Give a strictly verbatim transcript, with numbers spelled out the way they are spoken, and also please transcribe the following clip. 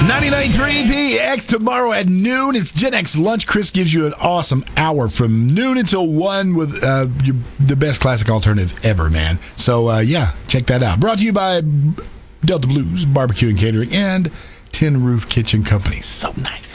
ninety-nine point three The X tomorrow at noon. It's Gen X Lunch. Chris gives you an awesome hour from noon until one with uh, your, the best classic alternative ever, man. So, uh, yeah, check that out. Brought to you by Delta Blues Barbecue and Catering and Tin Roof Kitchen Company. So nice.